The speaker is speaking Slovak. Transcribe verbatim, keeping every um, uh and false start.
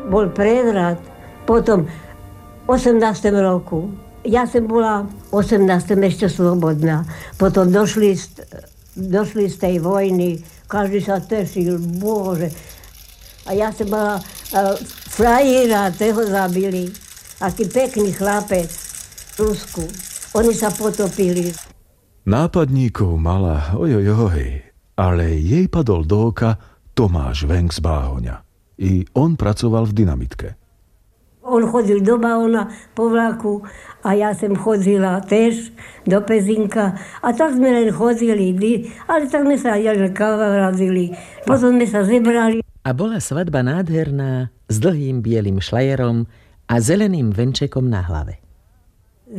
bol prevrat, potom v osemnástom roku. Ja som bola v osemnástom ešte slobodná. Potom došli, došli z tej vojny, každý sa tešil, bože. A ja som mala uh, frajera, toho zabili. Aký pekný chlapec v Rusku. Oni sa potopili. Nápadníkov mala ojojoj, ale jej padol do oka Tomáš Venk z Báhoňa. I on pracoval v dynamitke. On chodil do Báhona po vlaku a ja som chodila tiež do Pezinka. A tak sme len chodili, ale tak sme sa aj kamaradili. Potom sme sa zebrali. A bola svadba nádherná s dlhým bielým šlajerom a zeleným venčekom na hlave.